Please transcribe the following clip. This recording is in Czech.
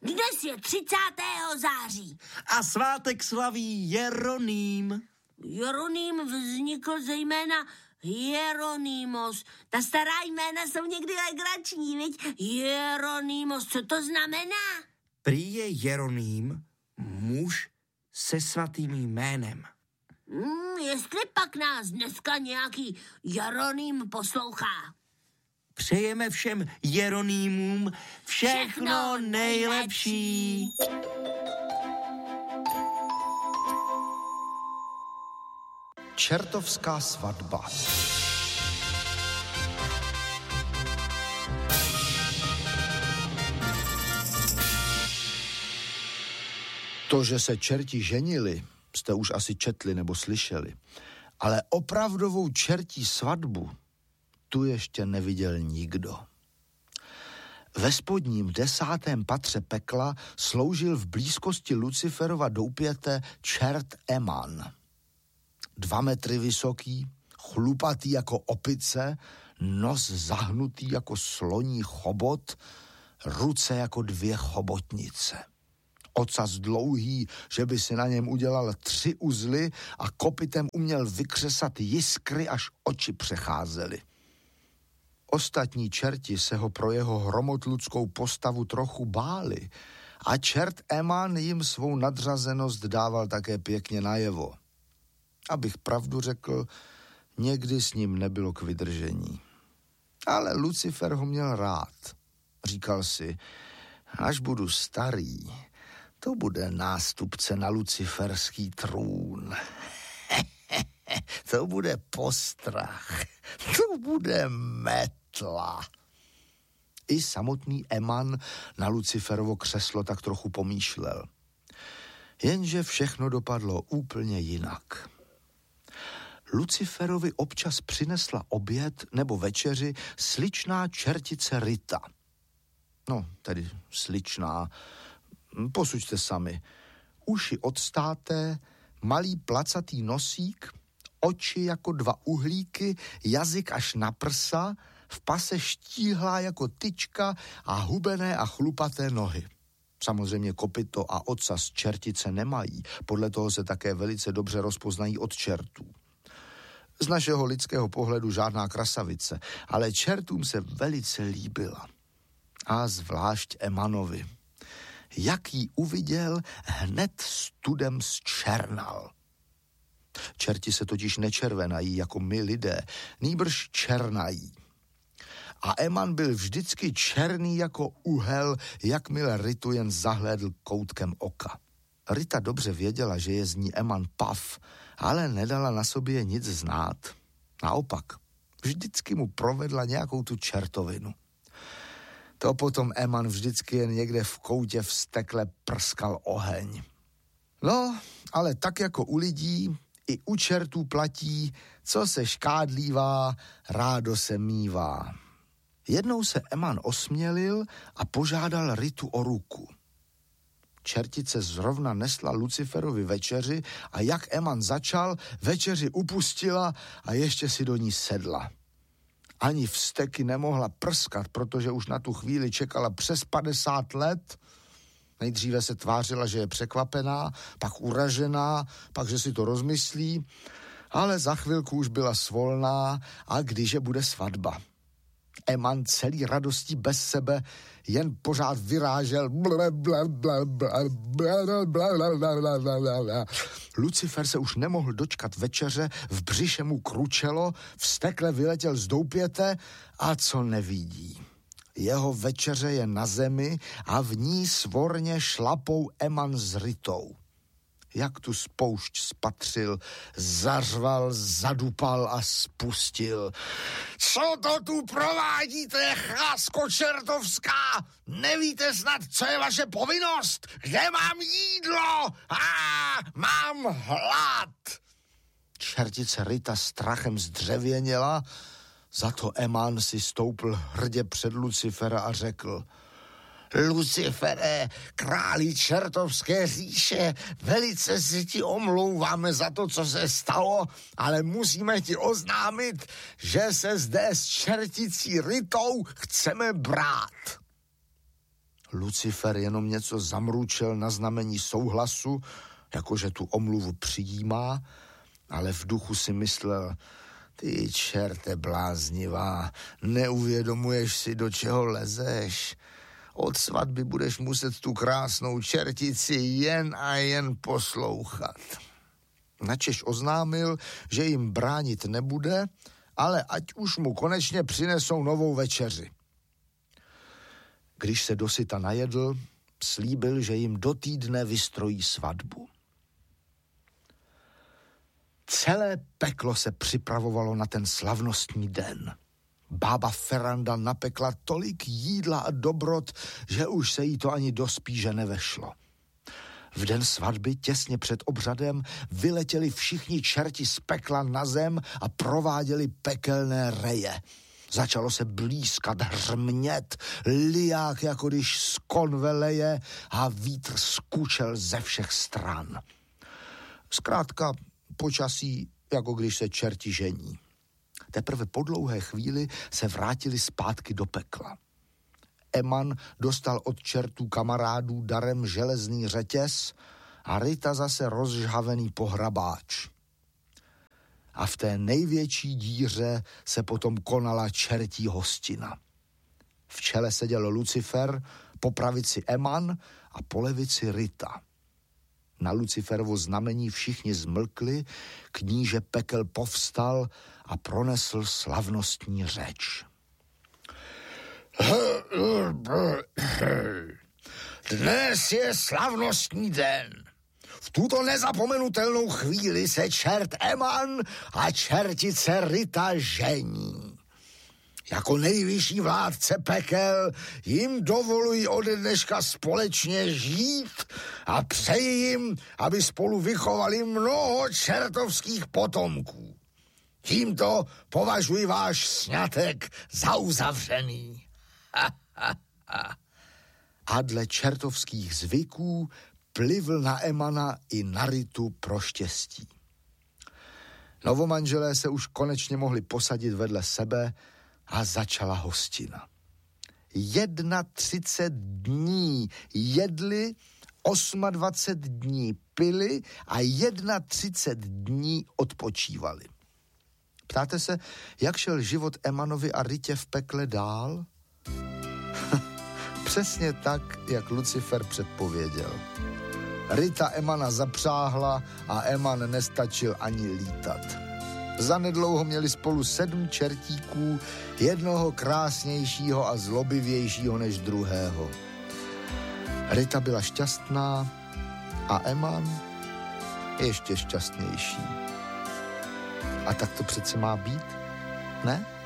Dnes je 30. září. A svátek slaví Jeroným. Jeroným vznikl ze jména Jeronymos. Ta stará jména jsou někdy legrační, viď? Jeronymos, co to znamená? Prý je Jeroným muž se svatým jménem. Jestli pak nás dneska nějaký Jeroným poslouchá. Přejeme všem Jeronýmům všechno nejlepší. Čertovská svatba. To, že se čerti ženili, jste už asi četli nebo slyšeli. Ale opravdovou čertí svatbu tu ještě neviděl nikdo. Ve spodním 10. patře pekla sloužil v blízkosti Luciferova doupěte čert Eman. 2 metry vysoký, chlupatý jako opice, nos zahnutý jako sloní chobot, ruce jako 2 chobotnice. Ocas dlouhý, že by si na něm udělal 3 uzly a kopytem uměl vykřesat jiskry, až oči přecházely. Ostatní čerti se ho pro jeho hromotludskou postavu trochu báli a čert Eman jim svou nadřazenost dával také pěkně najevo. Abych pravdu řekl, někdy s ním nebylo k vydržení. Ale Lucifer ho měl rád. Říkal si, až budu starý, to bude nástupce na luciferský trůn. To bude postrach, to bude metla. I samotný Eman na Luciferovo křeslo tak trochu pomýšlel. Jenže všechno dopadlo úplně jinak. Luciferovi občas přinesla oběd nebo večeři sličná čertice Rita. No, tedy sličná. Posuďte sami. Uši odstáté, malý placatý nosík, oči jako 2 uhlíky, jazyk až na prsa, v pase štíhlá jako tyčka a hubené a chlupaté nohy. Samozřejmě kopyto a ocas čertice nemají, podle toho se také velice dobře rozpoznají od čertů. Z našeho lidského pohledu žádná krasavice, ale čertům se velice líbila. A zvlášť Emanovi. Jak ji uviděl, hned studem zčernal. Čerti se totiž nečervenají jako my lidé, nýbrž černají. A Eman byl vždycky černý jako uhel, jakmile Ritu jen zahlédl koutkem oka. Rita dobře věděla, že je z ní Eman pav, ale nedala na sobě nic znát. Naopak, vždycky mu provedla nějakou tu čertovinu. To potom Eman vždycky jen někde v koutě vztekle prskal oheň. No, ale tak jako u lidí, i u čertů platí, co se škádlívá, rádo se mívá. Jednou se Eman osmělil a požádal Ritu o ruku. Čertice zrovna nesla Luciferovi večeři a jak Eman začal, večeři upustila a ještě si do ní sedla. Ani vzteky nemohla prskat, protože už na tu chvíli čekala přes 50 let. Nejdříve se tvářila, že je překvapená, pak uražená, pak, že si to rozmyslí, ale za chvilku už byla svolná a kdyže bude svatba. Eman celý radostí bez sebe jen pořád vyrážel. Lucifer se už nemohl dočkat večeře, v břiše mu kručelo, vztekle vyletěl z doupěte a co nevidí. Jeho večeře je na zemi a v ní svorně šlapou Eman s Ritou. Jak tu spoušť spatřil, zařval, zadupal a spustil. Co to tu provádíte, chlásko čertovská? Nevíte snad, co je vaše povinnost? Kde mám jídlo? Mám hlad. Čertice Rita strachem zdřevěněla, za to Eman si stoupl hrdě před Lucifera a řekl: Lucifere, králi čertovské říše, velice si ti omlouváme za to, co se stalo, ale musíme ti oznámit, že se zde s čerticí Ritou chceme brát. Lucifer jenom něco zamručel na znamení souhlasu, jakože tu omluvu přijímá, ale v duchu si myslel, ty čerte bláznivá, neuvědomuješ si, do čeho lezeš. Od svatby budeš muset tu krásnou čertici jen a jen poslouchat. Načež oznámil, že jim bránit nebude, ale ať už mu konečně přinesou novou večeři. Když se dosyta najedl, slíbil, že jim do týdne vystrojí svatbu. Celé peklo se připravovalo na ten slavnostní den. Bába Ferranda napekla tolik jídla a dobrot, že už se jí to ani do spíže nevešlo. V den svatby těsně před obřadem vyletěli všichni čerti z pekla na zem a prováděli pekelné reje. Začalo se blízkat, hřmět, liják, jako když z konve leje, a vítr skučel ze všech stran. Zkrátka počasí, jako když se čerti žení. Teprve po dlouhé chvíli se vrátili zpátky do pekla. Eman dostal od čertů kamarádů darem železný řetěz a Rita zase rozžhavený pohrabáč. A v té největší díře se potom konala čertí hostina. V čele seděl Lucifer, po pravici Eman a po levici Rita. Na Luciferovo znamení všichni zmlkli, kníže pekel povstal a pronesl slavnostní řeč. Dnes je slavnostní den. V tuto nezapomenutelnou chvíli se čert Eman a čertice Rita žení. Jako nejvyšší vládce pekel jim dovolují ode dneška společně žít a přeji jim, aby spolu vychovali mnoho čertovských potomků. Tímto považuji váš sňatek za uzavřený. A dle čertovských zvyků plivl na Emana i na Ritu pro štěstí. Novomanželé se už konečně mohli posadit vedle sebe a začala hostina. 31 dní jedli, 28 dní pili a 31 dní odpočívali. Ptáte se, jak šel život Emanovi a Ritě v pekle dál? Přesně tak, jak Lucifer předpověděl. Rita Emana zapřáhla a Eman nestačil ani lítat. Zanedlouho měli spolu 7 čertíků, jednoho krásnějšího a zlobivějšího než druhého. Rita byla šťastná a Eman ještě šťastnější. A tak to přece má být, ne?